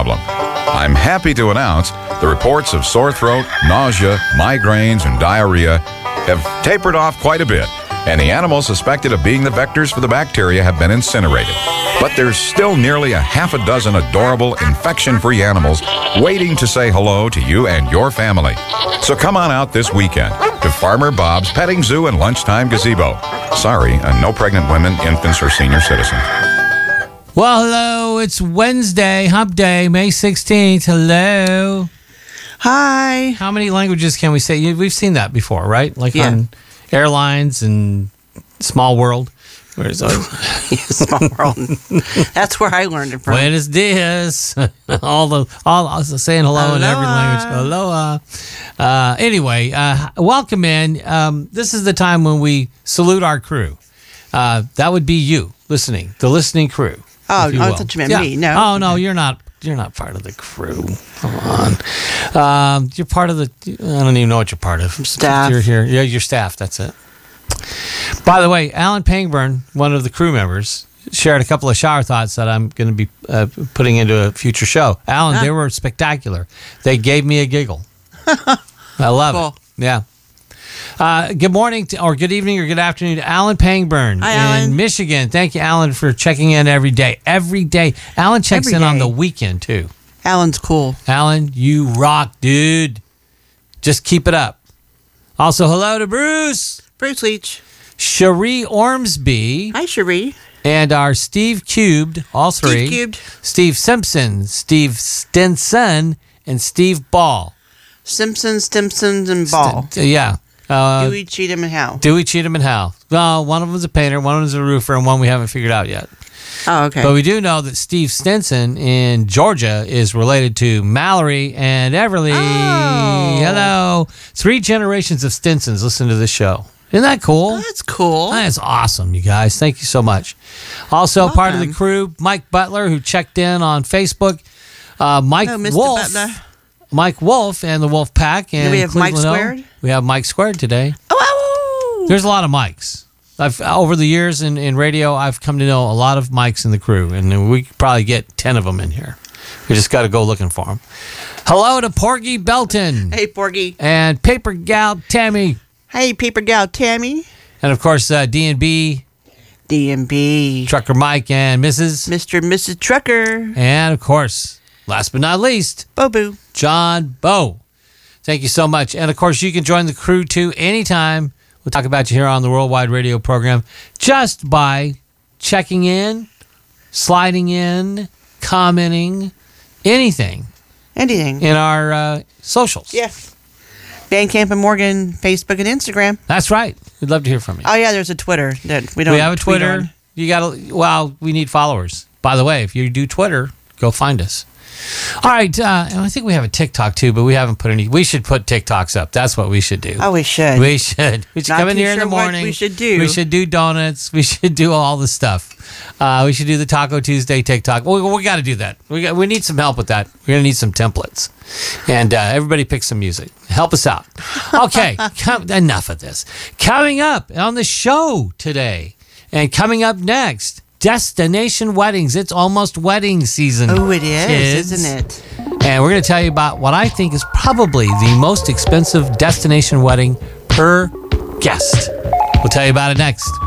problem. I'm happy to announce the reports of sore throat, nausea, migraines, and diarrhea have tapered off quite a bit, and the animals suspected of being the vectors for the bacteria have been incinerated. But there's still nearly a half a dozen adorable infection-free animals waiting to say hello to you and your family. So come on out this weekend to Farmer Bob's Petting Zoo and Lunchtime Gazebo. Sorry, no pregnant women, infants, or senior citizens. Well, hello. It's Wednesday, Hump Day, May 16th. Hello. Hi. How many languages can we say? We've seen that before, right? Like Yeah. on airlines and Small World. Where's Small World. That's where I learned it from. Buenos dias. all saying hello in every language. Aloha. Anyway, welcome in. This is the time when we salute our crew. That would be you listening, the listening crew. Oh, if you I will. thought you meant me. No. Oh no, you're not. You're not part of the crew. Come on. You're part of the. I don't even know what you're part of. Staff. You're here. Yeah, your staff. That's it. By the way, Alan Pangburn, one of the crew members, shared a couple of shower thoughts that I'm going to be putting into a future show. Alan, they were spectacular. They gave me a giggle. I love it. Yeah. Good morning or good evening or good afternoon to Alan Pangburn Hi, in Alan. Michigan. Thank you, Alan, for checking in every day. Every day. Alan checks Every in on day. the weekend, too. Alan's cool. Alan, you rock, dude. Just keep it up. Also, hello to Bruce, Bruce Leach. Cherie Ormsby, Hi, Cherie. and our Steve Cubed, all three. Steve Cubed. Steve Simpson, Steve Stinson, and Steve Ball. Simpsons, Stimsons, and Ball. Yeah. Dewey, Cheatham, and Howe. Dewey, Cheatham, and Hal. Well, one of them is a painter, one of them is a roofer, and one we haven't figured out yet. Oh, okay. But we do know that Steve Stinson in Georgia is related to Mallory and Everly. Oh. Hello. 3 generations of Stinsons listen to this show. Isn't that cool? That's cool. That's awesome, you guys. Thank you so much. Also, part of the Welcome. crew, Mike Butler, who checked in on Facebook. Mike Oh, Mr. Wolf. Butler. Mike Wolf and the Wolf Pack. And we have Mike Cleveland O. Squared? We have Mike Squared today. Oh, There's a lot of Mikes. Over the years in radio, I've come to know a lot of Mikes in the crew, and we could probably get 10 of them in here. We just got to go looking for them. Hello to Porgy Belton Hey, Porgy. and Paper Gal Tammy, Hey, Paper Gal Tammy. and of course D&B, D&B. Trucker Mike and Mrs. Mr. and Mrs. Trucker. And of course, last but not least, Bobu. John Bowe. Thank you so much. And of course, you can join the crew too anytime. We'll talk about you here on the Worldwide Radio program just by checking in, sliding in, commenting, anything Anything. in our socials. Yeah. Bandcamp and Morgan, Facebook and Instagram. That's right. We'd love to hear from you. Oh, yeah, there's a Twitter that we don't We have a tweet Twitter. on. You got to, well, we need followers. By the way, if you do Twitter, go find us. All right. And I think we have a TikTok too, but we haven't put any. We should put TikToks up. That's what we should do. Oh, we should. We should. We should Not come in too here in the sure what morning. we should do. We should do donuts. We should do all the stuff. We should do the Taco Tuesday TikTok. We got to do that. We need some help with that. We're going to need some templates. And everybody pick some music. Help us out. Okay. Enough of this. Coming up on the show today and coming up next, Destination Weddings. It's almost wedding season. Oh, it is, kids. isn't it? And we're going to tell you about what I think is probably the most expensive destination wedding per guest. We'll tell you about it next.